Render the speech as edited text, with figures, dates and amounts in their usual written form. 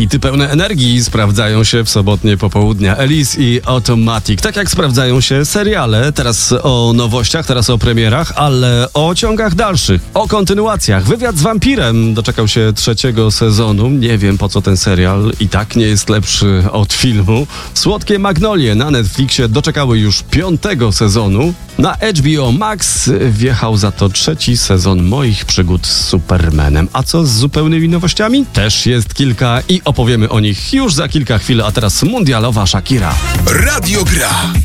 Hity pełne energii sprawdzają się w sobotnie popołudnia. Elise i Automatic. Tak jak sprawdzają się seriale. Teraz o nowościach, teraz o premierach, ale o ciągach dalszych, o kontynuacjach. Wywiad z wampirem doczekał się 3. sezonu. Nie wiem, po co ten serial. I tak nie jest lepszy od filmu. Słodkie Magnolie na Netflixie doczekały już 5. sezonu. Na HBO Max wjechał za to 3. sezon moich przygód z Supermanem. A co z zupełnymi nowościami? Też jest kilka i opowiemy o nich już za kilka chwil, a teraz mundialowa Shakira. Radio Gra.